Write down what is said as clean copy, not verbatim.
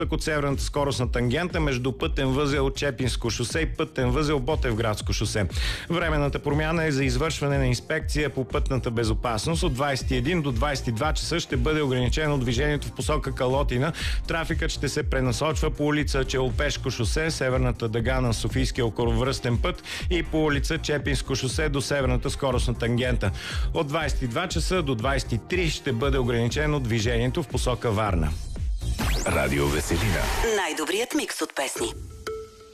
пък от северната скоростна тангента между пътен възел Чепинско шосе и пътен възел Ботевградско шосе. Временната промяна е за извършване на инспекция по пътната безопасност. От 21 до 22 часа ще бъде ограничено движението в посока Калотина. Трафикът ще се пренасочва по улица Челопешко шосе, северната дъга на Софийския околовръстен път и по улица Чепинско шосе до северната скоростна тангента. От 22 часа до 23 ще бъде ограничено движението в посока Варна. Радио Веселина. Най-добрият микс от песни.